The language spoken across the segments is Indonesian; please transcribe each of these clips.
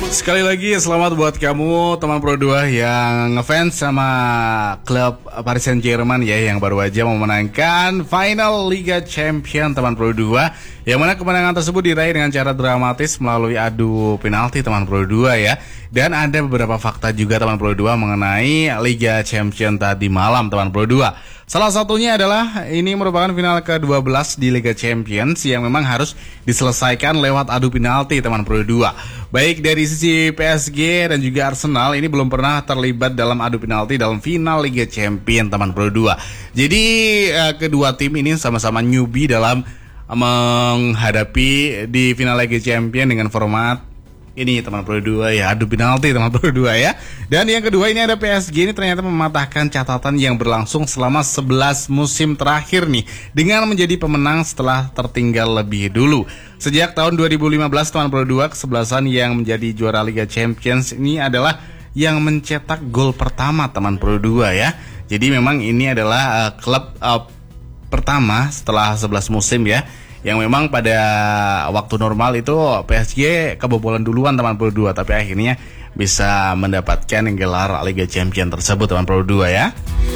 Sekali lagi selamat buat kamu teman Pro 2 yang ngefans sama klub Paris Saint-Germain ya, yang baru aja memenangkan final Liga Champions teman Pro 2, yang mana kemenangan tersebut diraih dengan cara dramatis melalui adu penalti teman Pro 2 ya. Dan ada beberapa fakta juga teman Pro 2 mengenai Liga Champions tadi malam teman Pro 2. Salah satunya adalah ini merupakan final ke-12 di Liga Champions yang memang harus diselesaikan lewat adu penalti teman Pro 2. Baik dari sisi PSG dan juga Arsenal ini belum pernah terlibat dalam adu penalti dalam final Liga Champions teman Pro 2. Jadi kedua tim ini sama-sama newbie dalam menghadapi di final Liga Champions dengan format ini teman Pro 2 ya, adu penalti teman Pro 2 ya. Dan yang kedua ini ada PSG, ini ternyata mematahkan catatan yang berlangsung selama 11 musim terakhir nih dengan menjadi pemenang setelah tertinggal lebih dulu. Sejak tahun 2015 teman Pro 2, kesebelasan yang menjadi juara Liga Champions ini adalah yang mencetak gol pertama teman Pro 2 ya. Jadi memang ini adalah klub pertama setelah 11 musim ya, yang memang pada waktu normal itu PSG kebobolan duluan teman Pro 2, tapi akhirnya bisa mendapatkan gelar Liga Champions tersebut teman Pro 2 ya.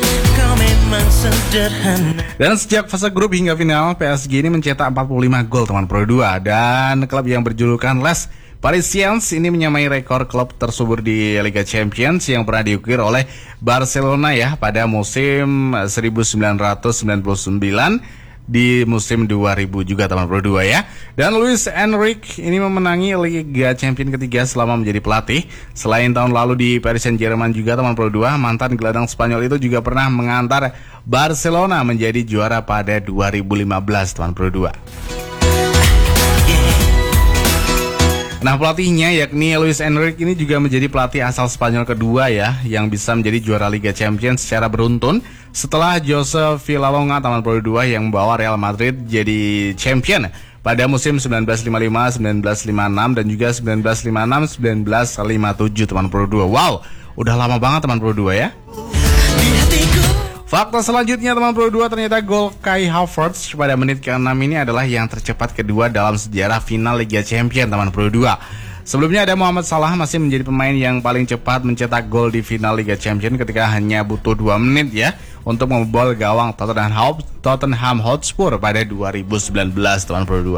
Dan sejak fase grup hingga final, PSG ini mencetak 45 gol teman Pro 2, dan klub yang berjulukan Les Parisiens ini menyamai rekor klub tersubur di Liga Champions yang pernah diukir oleh Barcelona ya pada musim 1999 di musim 2000 juga teman Pro 2 ya. Dan Luis Enrique ini memenangi Liga Champions ketiga selama menjadi pelatih. Selain tahun lalu di Paris Saint-Germain juga teman Pro 2, mantan gelandang Spanyol itu juga pernah mengantar Barcelona menjadi juara pada 2015 teman Pro 2. Nah, pelatihnya yakni Luis Enrique ini juga menjadi pelatih asal Spanyol kedua ya yang bisa menjadi juara Liga Champions secara beruntun setelah Josep Villalonga teman Pro 2 yang membawa Real Madrid jadi champion pada musim 1955, 1956 dan juga 1956, 1957 teman Pro 2. Wow, udah lama banget teman Pro 2 ya. Fakta selanjutnya teman Pro 2, ternyata gol Kai Havertz pada menit ke-6 ini adalah yang tercepat kedua dalam sejarah final Liga Champions teman Pro 2. Sebelumnya ada Mohamed Salah masih menjadi pemain yang paling cepat mencetak gol di final Liga Champions ketika hanya butuh 2 menit ya untuk membobol gawang Tottenham Hotspur pada 2019 teman Pro 2.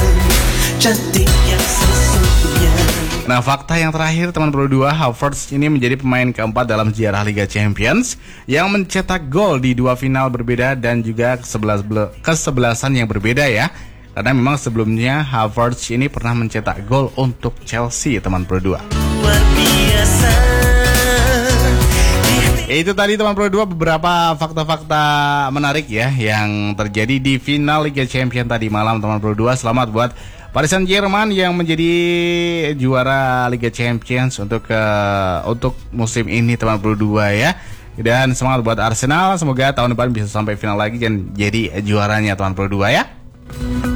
Nah, fakta yang terakhir teman Pro 2, Havertz ini menjadi pemain keempat dalam sejarah Liga Champions yang mencetak gol di 2 final berbeda dan juga kesebelasan yang berbeda ya. Karena memang sebelumnya Havertz ini pernah mencetak gol untuk Chelsea teman Pro 2. Itu tadi teman Pro 2 beberapa fakta-fakta menarik ya yang terjadi di final Liga Champions tadi malam teman Pro 2. Selamat buat Paris Saint-Germain yang menjadi juara Liga Champions untuk musim ini teman Pro 2 ya. Dan semangat buat Arsenal, semoga tahun depan bisa sampai final lagi dan jadi juaranya teman Pro 2 ya.